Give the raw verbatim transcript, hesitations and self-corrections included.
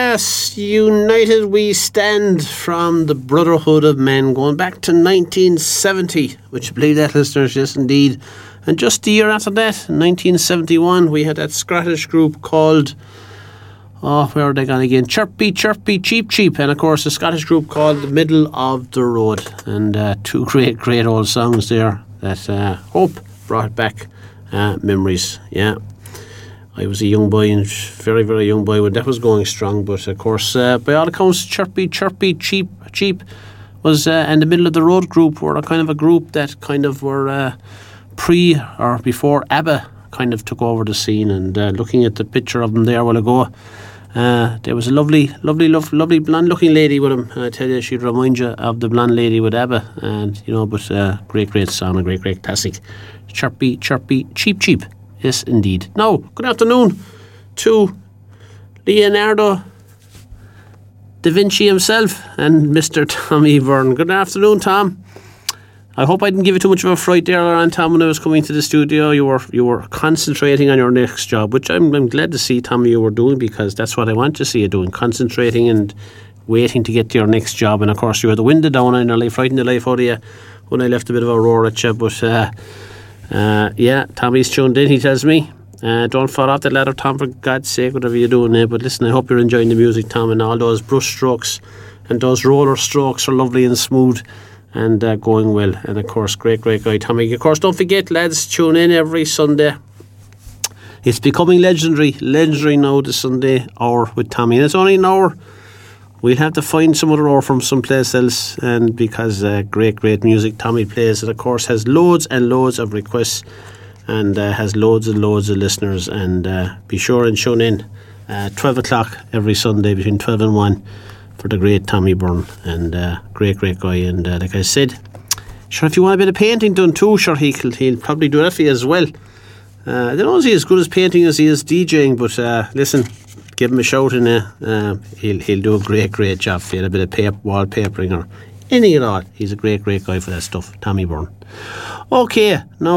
Yes, United We Stand from the Brotherhood of Men, going back to nineteen seventy. Would you believe that, listeners? Yes, indeed. And just the year after that, nineteen seventy-one, we had that Scottish group called, oh, where are they gone again? Chirpy, Chirpy, Cheep, Cheep. And of course, a Scottish group called The Middle of the Road. And uh, two great, great old songs there that uh, hope brought back uh, memories. Yeah. I was a young boy, and very, very young boy when that was going strong. But of course, uh, by all accounts, Chirpy, Chirpy, Cheep, Cheep was, uh, and The Middle of the Road group were a kind of a group that kind of were uh, pre or before ABBA kind of took over the scene. And uh, looking at the picture of them there a while ago, uh, there was a lovely, lovely, lovely, lovely blonde-looking lady with him. I tell you, she'd remind you of the blonde lady with ABBA. And you know, but uh, great, great song, a great, great classic. Chirpy, Chirpy, Cheep, Cheep. Yes, indeed. Now, good afternoon to Leonardo da Vinci himself and Mister Tommy Byrne. Good afternoon, Tom. I hope I didn't give you too much of a fright there on Tom when I was coming to the studio. You were you were concentrating on your next job, which I'm, I'm glad to see, Tommy, you were doing, because that's what I want to see you doing, concentrating and waiting to get to your next job. And of course, you had the window down and nearly frightened the life out of you when I left a bit of a roar at you, but... Uh, Uh, yeah, Tommy's tuned in, he tells me. Uh, don't fall off that ladder, Tom, for God's sake, whatever you're doing there. But listen, I hope you're enjoying the music, Tom, and all those brush strokes and those roller strokes are lovely and smooth and uh, going well. And of course, great, great guy, Tommy. Of course, don't forget, lads, tune in every Sunday. It's becoming legendary, legendary now, the Sunday hour with Tommy. And it's only an hour. We'll have to find some other hour from someplace else, and because uh, great, great music Tommy plays, and of course has loads and loads of requests, and uh, has loads and loads of listeners. And uh, be sure and tune in uh, twelve o'clock every Sunday between twelve and one for the great Tommy Byrne, and uh, great, great guy. And uh, like I said, sure, if you want a bit of painting done too, sure, he'll, he'll probably do that for you as well. Uh, I don't know if he's as good as painting as he is DJing, but uh, listen, give him a shout in there. Uh, he'll, he'll do a great, great job for you. A bit of paper, wallpapering or anything at all. He's a great, great guy for that stuff, Tommy Byrne. Okay, now